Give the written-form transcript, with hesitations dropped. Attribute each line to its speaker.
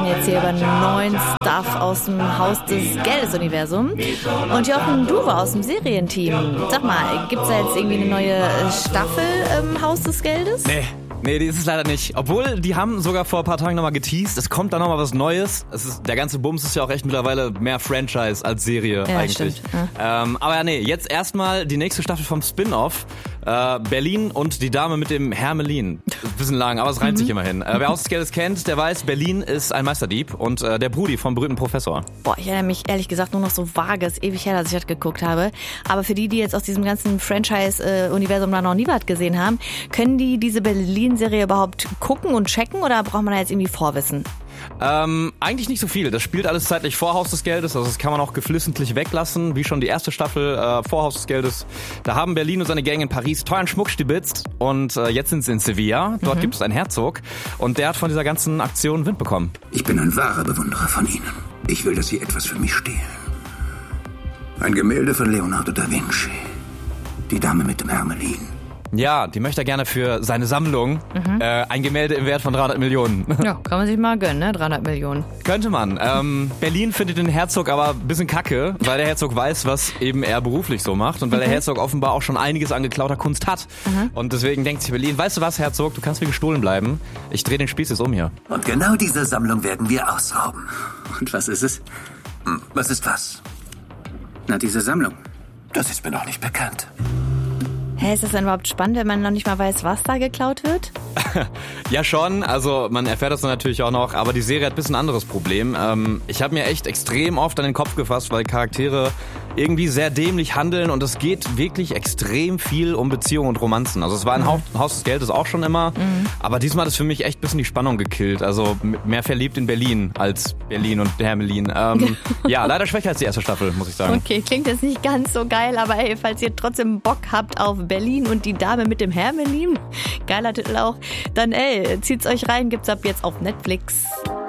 Speaker 1: jetzt hier über neuen Stuff aus dem Haus des Geldes-Universum. Und Jochen, du warst aus dem Serienteam. Sag mal, gibt's da jetzt irgendwie eine neue Staffel im Haus des Geldes?
Speaker 2: Nee, die ist es leider nicht. Obwohl, die haben sogar vor ein paar Tagen nochmal geteased. Es kommt da nochmal was Neues. Der ganze Bums ist ja auch echt mittlerweile mehr Franchise als Serie eigentlich.
Speaker 1: Stimmt, ja.
Speaker 2: Aber ja, nee, jetzt erstmal die nächste Staffel vom Spin-Off. Berlin und die Dame mit dem Hermelin. Bisschen lang, aber es reimt sich immerhin. Wer Haus des Geldes kennt, der weiß, Berlin ist ein Meisterdieb und der Brudi vom berühmten Professor.
Speaker 1: Boah, ich erinnere mich ehrlich gesagt nur noch so vage. Es ist ewig her, dass ich das geguckt habe. Aber für die jetzt aus diesem ganzen Franchise-Universum noch nie was gesehen haben, können die diese Berlin-Serie überhaupt gucken und checken oder braucht man da jetzt irgendwie Vorwissen?
Speaker 2: Eigentlich nicht so viel. Das spielt alles zeitlich vor Haus des Geldes, also das kann man auch geflissentlich weglassen, wie schon die erste Staffel vor Haus des Geldes. Da haben Berlin und seine Gang in Paris teuren Schmuck stibitzt und jetzt sind sie in Sevilla. Dort gibt es einen Herzog und der hat von dieser ganzen Aktion Wind bekommen.
Speaker 3: Ich bin ein wahrer Bewunderer von Ihnen. Ich will, dass Sie etwas für mich stehlen. Ein Gemälde von Leonardo da Vinci. Die Dame mit dem Hermelin.
Speaker 2: Ja, die möchte er gerne für seine Sammlung ein Gemälde im Wert von 300 Millionen.
Speaker 1: Ja, kann man sich mal gönnen, ne? 300 Millionen.
Speaker 2: Könnte man. Berlin findet den Herzog aber ein bisschen kacke, weil der Herzog weiß, was eben er beruflich so macht und weil der Herzog offenbar auch schon einiges an geklauter Kunst hat. Und deswegen denkt sich Berlin, weißt du was, Herzog, du kannst mir gestohlen bleiben. Ich drehe den Spieß jetzt um hier.
Speaker 3: Und genau diese Sammlung werden wir ausrauben. Und was ist es? Was ist was? Na, diese Sammlung. Das ist mir noch nicht bekannt.
Speaker 1: Hä, ist das denn überhaupt spannend, wenn man noch nicht mal weiß, was da geklaut wird?
Speaker 2: Ja schon, also man erfährt das dann natürlich auch noch, aber die Serie hat ein bisschen ein anderes Problem. Ich habe mir echt extrem oft an den Kopf gefasst, weil Charaktere irgendwie sehr dämlich handeln und es geht wirklich extrem viel um Beziehungen und Romanzen. Also es war in Haus des Geldes auch schon immer, aber diesmal hat es für mich echt ein bisschen die Spannung gekillt. Also mehr verliebt in Berlin als Berlin und Hermelin. Ja, leider schwächer als die erste Staffel, muss ich sagen.
Speaker 1: Okay, klingt jetzt nicht ganz so geil, aber hey, falls ihr trotzdem Bock habt auf Berlin und die Dame mit dem Hermelin, geiler Titel auch, dann zieht's euch rein, gibt's ab jetzt auf Netflix.